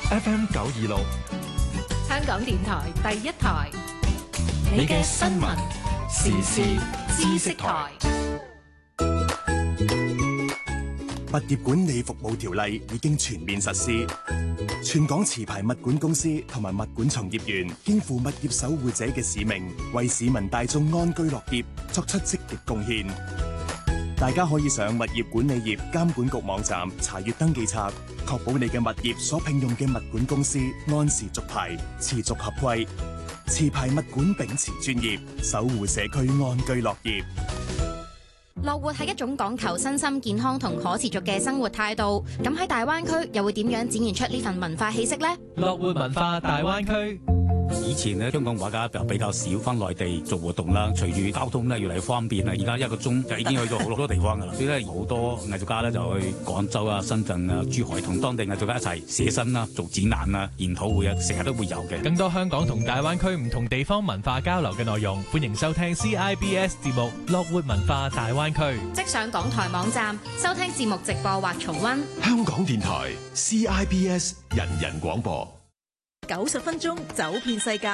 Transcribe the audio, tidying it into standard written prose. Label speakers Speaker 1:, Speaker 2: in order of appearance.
Speaker 1: FM 926，
Speaker 2: 香港電台第一台，
Speaker 1: 你嘅新聞時事知識台。
Speaker 3: 物業管理服務條例已經全面實施，全港持牌物管公司同埋物管從業員肩負物業守護者嘅使命，為市民大眾安居樂業作出積極貢獻。大家可以上物業管理業監管局網站查閱登記冊，確保你嘅物業所聘用嘅物管公司按時續牌，持續合規。持牌物管秉持專業，守護社區安居樂業。
Speaker 4: 樂活係一種講求身心健康同可持續嘅生活態度，咁喺大灣區又會點樣展現出呢份文化氣息呢？
Speaker 1: 樂活文化大灣區。
Speaker 5: 以前咧，香港畫家就比較少翻內地做活動啦。隨住交通咧越嚟越方便啦，而家1個鐘就已經去到好多地方噶啦。所以咧，好多藝術家咧就去廣州啊、深圳啊、珠海同當地藝術家一齊寫生啦、做展覽啊、研討會啊，成日都會有嘅。
Speaker 1: 更多香港同大灣區唔同地方文化交流嘅內容，歡迎收聽 CIBS 節目《樂活文化大灣區》。
Speaker 4: 即上港台網站收聽節目直播或重溫。
Speaker 6: 香港電台 CIBS 人人廣播，
Speaker 7: 90分鐘走遍世界。